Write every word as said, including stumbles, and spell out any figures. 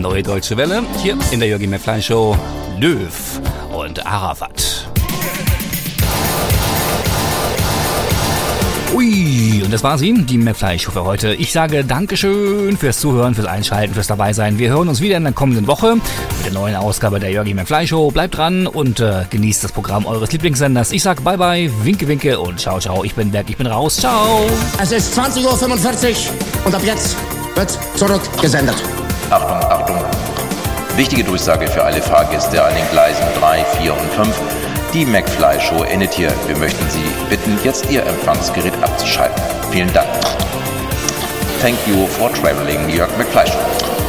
Neue Deutsche Welle, hier in der Jürgen McFly Show, Löw und Arafat. Ui, und das war sie, die McFly Show für heute. Ich sage Dankeschön fürs Zuhören, fürs Einschalten, fürs Dabeisein. Wir hören uns wieder in der kommenden Woche mit der neuen Ausgabe der Jürgen McFly Show. Bleibt dran und äh, genießt das Programm eures Lieblingssenders. Ich sag bye bye, winke winke und ciao ciao. Ich bin weg, ich bin raus. Ciao. Es ist zwanzig Uhr fünfundvierzig und ab jetzt wird zurückgesendet. Achtung, Achtung. Wichtige Durchsage für alle Fahrgäste an den Gleisen drei, vier und fünf. Die McFly Show endet hier. Wir möchten Sie bitten, jetzt Ihr Empfangsgerät abzuschalten. Vielen Dank. Thank you for traveling, Jörg McFly Show.